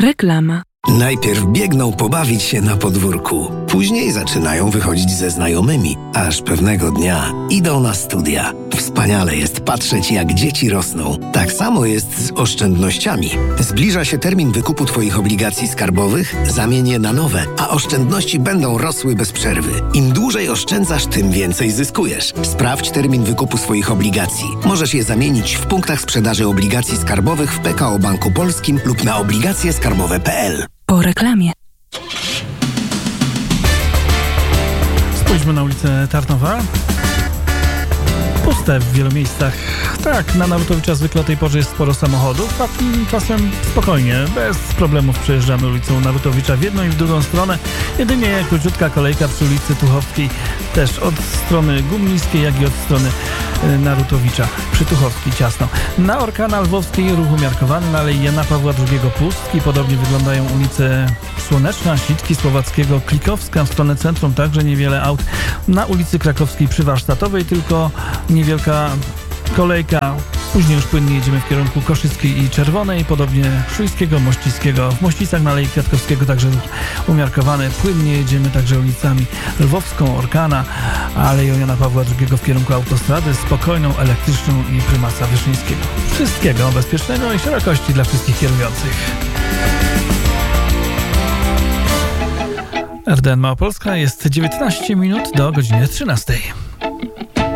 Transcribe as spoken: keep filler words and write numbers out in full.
Reklama. Najpierw biegną pobawić się na podwórku, później zaczynają wychodzić ze znajomymi, aż pewnego dnia idą na studia. Wspaniale jest patrzeć, jak dzieci rosną. Tak samo jest z oszczędnościami. Zbliża się termin wykupu Twoich obligacji skarbowych, zamień je na nowe, a oszczędności będą rosły bez przerwy. Im dłużej oszczędzasz, tym więcej zyskujesz. Sprawdź termin wykupu swoich obligacji. Możesz je zamienić w punktach sprzedaży obligacji skarbowych w P K O Banku Polskim lub na obligacje skarbowe kropka p l. Po reklamie. Spójrzmy na ulicę Tarnowa. Puste w wielu miejscach. Tak, na Narutowicza zwykle o tej porze jest sporo samochodów, a czasem spokojnie, bez problemów przejeżdżamy ulicą Narutowicza w jedną i w drugą stronę. Jedynie króciutka kolejka przy ulicy Tuchowskiej, też od strony Gumniskiej, jak i od strony Narutowicza przy Tuchowskiej ciasno. Na Orkana Lwowskiej ruch umiarkowany, na Alei Jana Pawła drugiego Pustki. Podobnie wyglądają ulice Słoneczna, Sitki, Słowackiego, Klikowska. W stronę centrum także niewiele aut. Na ulicy Krakowskiej przy Warsztatowej tylko niewielka kolejka. Później już płynnie jedziemy w kierunku Koszyckiej i Czerwonej, podobnie Szujskiego, Mościckiego. W Mościcach na Alei Kwiatkowskiego także ruch umiarkowany. Płynnie jedziemy także ulicami Lwowską, Orkana, Aleją Jana Pawła drugiego w kierunku autostrady, Spokojną, Elektryczną i Prymasa Wyszyńskiego. Wszystkiego bezpiecznego i szerokości dla wszystkich kierujących. R D N Małopolska, jest dziewiętnaście minut do godziny trzynastej.